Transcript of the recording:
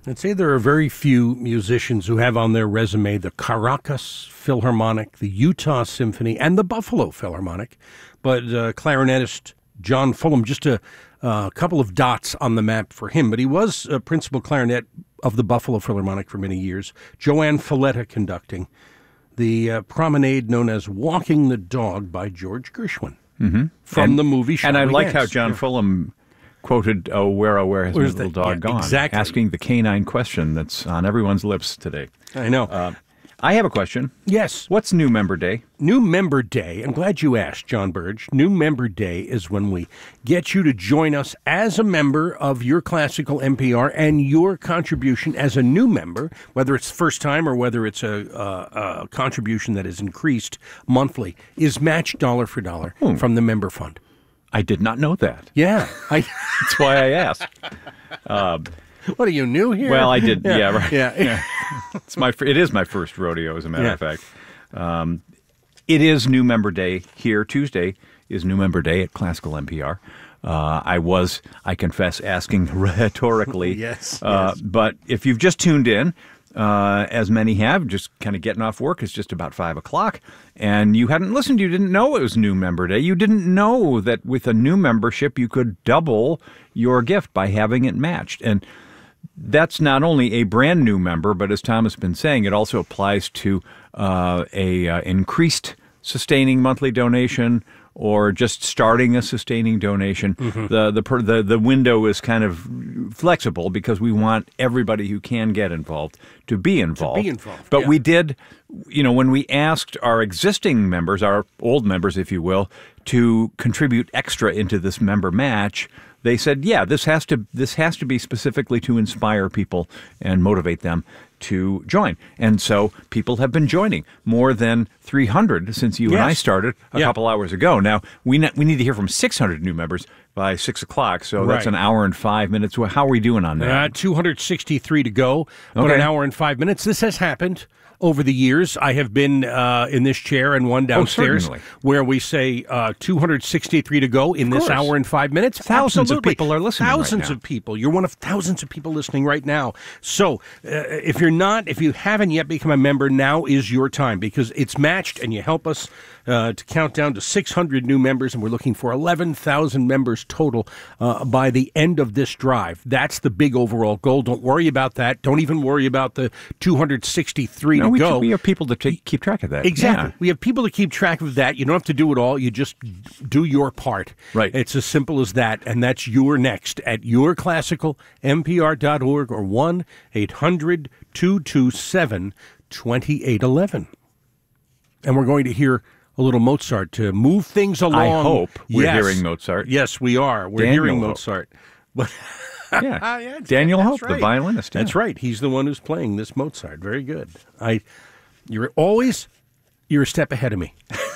I'd say there are very few musicians who have on their resume the Caracas Philharmonic, the Utah Symphony, and the Buffalo Philharmonic. But clarinetist John Fulham, just a couple of dots on the map for him. But he was a principal clarinet of the Buffalo Philharmonic for many years. Joanne Falletta conducting the promenade known as Walking the Dog by George Gershwin from the movie Shall And I We like Dance? how John Fulham quoted, "Oh, where has my little dog gone?" Exactly. Asking the canine question that's on everyone's lips today. I know. I have a question. Yes. What's New Member Day? New Member Day, I'm glad you asked, John Burge. New Member Day is when we get you to join us as a member of your classical NPR, and your contribution as a new member, whether it's first time or whether it's a contribution that is increased monthly, is matched dollar for dollar from the member fund. I did not know that. Yeah. That's why I asked. What are you new here? Well, I did. Yeah, right. Yeah. It is my first rodeo, as a matter of fact. It is New Member Day here. Tuesday is New Member Day at Classical NPR. I confess, asking rhetorically. Yes. But if you've just tuned in, as many have, just kind of getting off work, it's just about 5 o'clock, and you hadn't listened, you didn't know it was New Member Day. You didn't know that with a new membership, you could double your gift by having it matched. And that's not only a brand new member, but as Tom has been saying, it also applies to a increased sustaining monthly donation or just starting a sustaining donation. The window is kind of flexible because we want everybody who can get involved to be involved. But we did, when we asked our existing members, our old members, if you will, to contribute extra into this member match, they said, yeah, this has to be specifically to inspire people and motivate them to join. And so people have been joining, more than 300 since you and I started a couple hours ago. Now, we need to hear from 600 new members by 6 o'clock, so that's an hour and 5 minutes. How are we doing on that? 263 to go, but an hour and 5 minutes. This has happened over the years. I have been in this chair and one downstairs where we say 263 to go in this hour and 5 minutes. Thousands of people are listening Thousands of people. You're one of thousands of people listening right now. So if you haven't yet become a member, now is your time, because it's matched and you help us to count down to 600 new members, and we're looking for 11,000 members total by the end of this drive. That's the big overall goal. Don't worry about that. Don't even worry about the 263 to go. We have people to keep track of that. Exactly. Yeah. We have people to keep track of that. You don't have to do it all. You just do your part. Right. It's as simple as that, and that's your next at yourclassicalnpr.org or 1-800-227-2811. And we're going to hear a little Mozart to move things along. I hope we're hearing Mozart. Yes, we are. We're hearing Mozart. But Daniel Hope, right. the violinist. That's right. He's the one who's playing this Mozart. Very good. You're a step ahead of me.